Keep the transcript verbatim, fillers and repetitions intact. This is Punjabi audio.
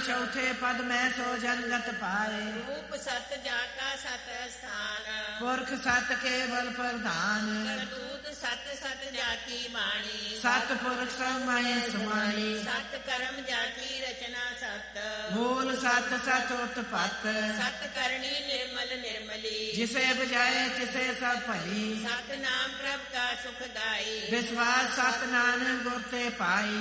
ਚੌਥੇ ਪਦ ਮੈਂ ਸੋ ਜੰਗਤ ਪਾਏ। ਰੂਪ ਸਤ ਜਾ ਕਾ ਸਤ ਅਸਥਾਨ, ਪੁਰਖ ਸਤ ਕੇਵਲ ਪ੍ਰਧਾਨ। ਕਰਤੂਤ ਸਤ ਸਤ ਜਾ ਕੀ ਬਾਣੀ, ਸਤ ਪੁਰਖ ਸਮਾਏ ਸਮਾਈ। ਸਤ ਕਰਮ ਜਾ ਕੀ ਰਚਨਾ ਸਤ, ਮੂਲ ਸਤ ਸਤ ਉਤਪਤ। ਸਤ ਕਰਨੀ ਨਿਰਮਲ ਨਿਰਮਲੀ, ਜਿਸੇ ਬਜਾਏ ਤਿਸੇ ਸਭ ਭਲੀ। ਸਤ ਨਾਮ ਪ੍ਰਭ ਕਾ ਸੁਖਦਾਈ, ਵਿਸ਼ਵਾਸ ਸਤ ਨਾਨਕ ਗੁਰ ਤੇ ਪਾਈ।